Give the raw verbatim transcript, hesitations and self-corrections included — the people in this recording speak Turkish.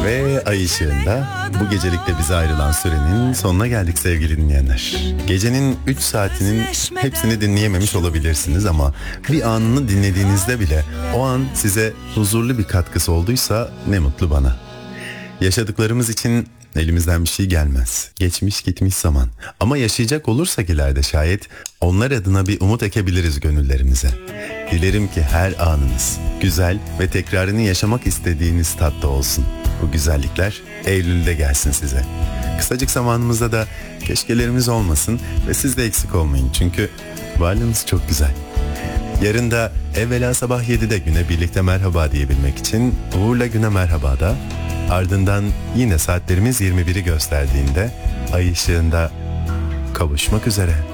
Ve ay ışığında bu gecelikte bize ayrılan sürenin sonuna geldik sevgili dinleyenler. Gecenin üç saatinin hepsini dinleyememiş olabilirsiniz ama bir anını dinlediğinizde bile o an size huzurlu bir katkısı olduysa ne mutlu bana. Yaşadıklarımız için elimizden bir şey gelmez. Geçmiş gitmiş zaman. Ama yaşayacak olursak ileride şayet onlar adına bir umut ekebiliriz gönüllerimize. Dilerim ki her anınız güzel ve tekrarını yaşamak istediğiniz tatta olsun. Bu güzellikler Eylül'de gelsin size. Kısacık zamanımızda da keşkelerimiz olmasın ve siz de eksik olmayın. Çünkü varlığınız çok güzel. Yarın da evvela sabah yedide güne birlikte merhaba diyebilmek için Uğur'la Güne Merhaba'da, ardından yine saatlerimiz yirmi biri gösterdiğinde ay ışığında kavuşmak üzere.